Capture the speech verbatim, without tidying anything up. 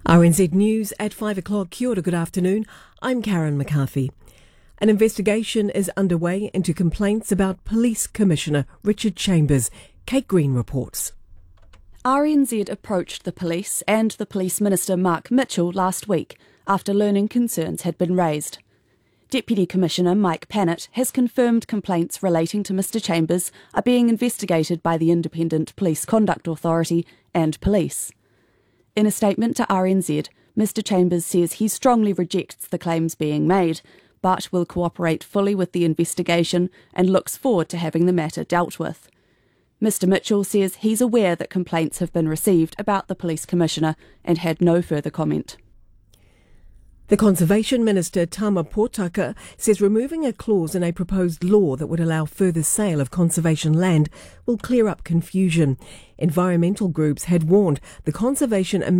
R N Z News at five o'clock. Kia ora, good afternoon. I'm Karen McCarthy. An investigation is underway into complaints about Police Commissioner Richard Chambers. Kate Green reports. R N Z approached the police and the Police Minister Mark Mitchell last week after learning concerns had been raised. Deputy Commissioner Mike Pannett has confirmed complaints relating to Mr Chambers are being investigated by the Independent Police Conduct Authority and police. In a statement to R N Z, Mr Chambers says he strongly rejects the claims being made, but will cooperate fully with the investigation and looks forward to having the matter dealt with. Mr Mitchell says he's aware that complaints have been received about the Police Commissioner and had no further comment. The Conservation Minister, Tama Potaka, says removing a clause in a proposed law that would allow further sale of conservation land will clear up confusion. Environmental groups had warned the Conservation